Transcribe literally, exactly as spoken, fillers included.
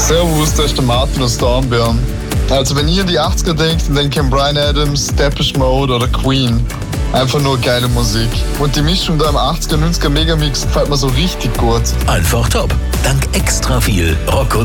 Servus, das ist der Martin aus Dornbirn. Also wenn ihr an die achtziger denkt, dann denkt ihr an Bryan Adams, Depeche Mode oder Queen. Einfach nur geile Musik. Und die Mischung da im achtziger, neunziger Megamix gefällt mir so richtig gut. Einfach top. Dank extra viel Rock und